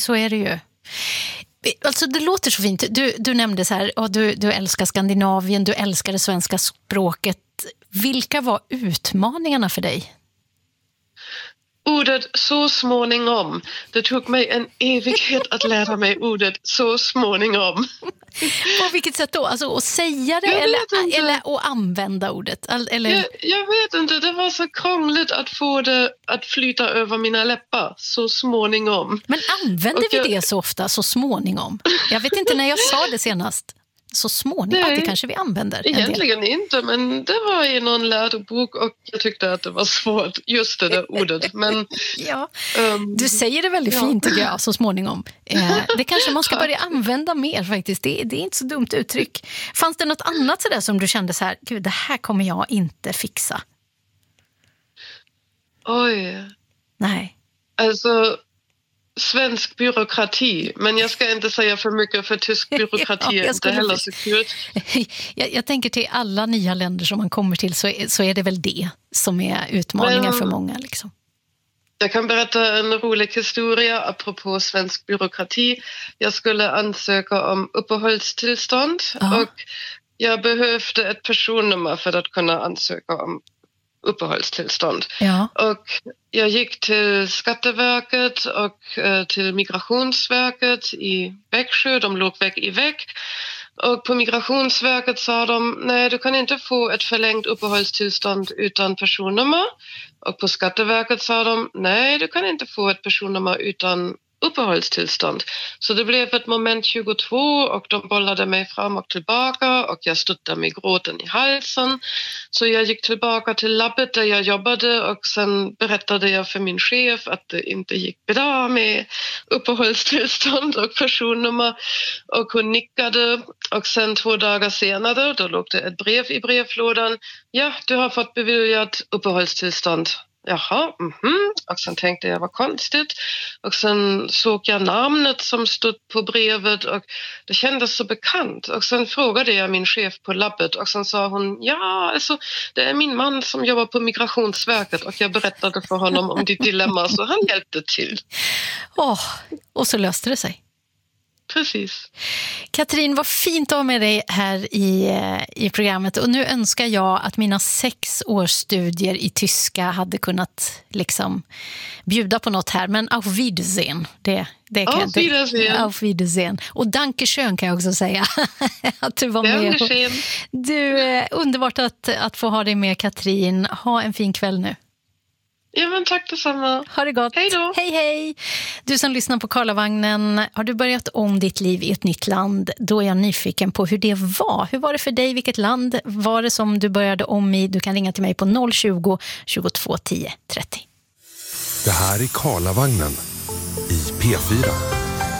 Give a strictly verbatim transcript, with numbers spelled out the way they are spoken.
så är det ju. Alltså det låter så fint. Du, du nämnde så här, och du, du älskar Skandinavien, du älskar det svenska språket. Vilka var utmaningarna för dig? Ordet så småningom. Det tog mig en evighet att lära mig ordet så småningom. På vilket sätt då? Alltså att säga det eller, eller att använda ordet? Eller... Jag, jag vet inte, det var så krångligt att få det att flyta över mina läppar så småningom. Men använder jag... vi det så ofta, så småningom? Jag vet inte när jag sa det senast. Så småningom, Nej, det kanske vi använder. Egentligen inte, men det var i någon lärobok och jag tyckte att det var svårt, just det där ordet. Men, ja, um, du säger det väldigt ja. fint tycker jag, så småningom. Eh, det kanske man ska börja använda mer faktiskt, det, det är inte så dumt uttryck. Fanns det något annat sådär som du kände så här, gud det här kommer jag inte fixa? Oj. Nej. Alltså... Svensk byråkrati, men jag ska inte säga för mycket för tysk byråkrati är ja, inte heller så kul. Jag, jag tänker till alla nya länder som man kommer till så är, så är det väl det som är utmaningar men, för många. Liksom. Jag kan berätta en rolig historia apropå svensk byråkrati. Jag skulle ansöka om uppehållstillstånd Aha. och jag behövde ett personnummer för att kunna ansöka om uppehållstillstånd. Ja. Och jag gick till Skatteverket och eh, till Migrationsverket i Växjö. De låg vägg i vägg. Och på Migrationsverket sa de, nej du kan inte få ett förlängt uppehållstillstånd utan personnummer. Och på Skatteverket sa de, nej du kan inte få ett personnummer utan uppehållstillstånd. Så det blev ett moment tjugotvå och de bollade mig fram och tillbaka och jag stod där med gråten i halsen. Så jag gick tillbaka till labbet där jag jobbade och sen berättade jag för min chef att det inte gick bra med uppehållstillstånd och personnummer och hon nickade och sen två dagar senare då låg det ett brev i brevlådan. Ja, du har fått beviljat uppehållstillstånd. Jaha, mhm. Och sen tänkte jag, vad konstigt. Och sen såg jag namnet som stod på brevet och det kändes så bekant. Och sen frågade jag min chef på labbet och sen sa hon, ja, alltså det är min man som jobbar på Migrationsverket och jag berättade för honom om ditt dilemma så han hjälpte till. Åh, och så löste det sig. Precis. Katrin, vad fint att ha med dig här i, i programmet. Och nu önskar jag att mina sex års studier i tyska hade kunnat liksom bjuda på något här. Men auf Wiedersehen. Det, det kan auf Wiedersehen. Auf Wiedersehen. Och dankeschön kan jag också säga. Att du var med. Dankeschön. Du, underbart att, att få ha dig med, Katrin. Ha en fin kväll nu. Ja, men tack detsamma. Ha det gott. Hej då. Hej, hej. Du som lyssnar på Karlavagnen, har du börjat om ditt liv i ett nytt land? Då är jag nyfiken på hur det var. Hur var det för dig? Vilket land var det som du började om i? Du kan ringa till mig på noll tjugo, tjugotvå tio trettio. Det här är Karlavagnen i P fyra.